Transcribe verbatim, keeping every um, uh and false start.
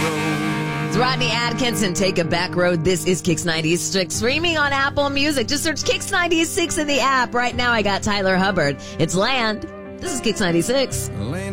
It's Rodney Atkinson, Take a Back Road. This is Kix ninety-six, streaming on Apple Music. Just search Kix ninety-six in the app. Right now I got Tyler Hubbard. It's Land. This is Kix ninety-six. Land